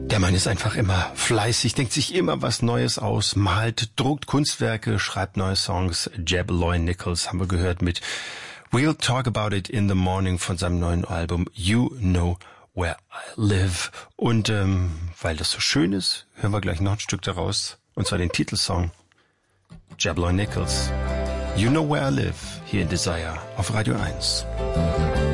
Der Mann ist einfach immer fleißig, denkt sich immer was Neues aus, malt, druckt Kunstwerke, schreibt neue Songs. Jeb Lloyd Nichols haben wir gehört mit We'll Talk About It in the Morning von seinem neuen Album You Know Where I Live. Und weil das so schön ist, hören wir gleich noch ein Stück daraus, und zwar den Titelsong. Jeb Lloyd Nichols, You Know Where I Live, hier in Desire auf Radio 1.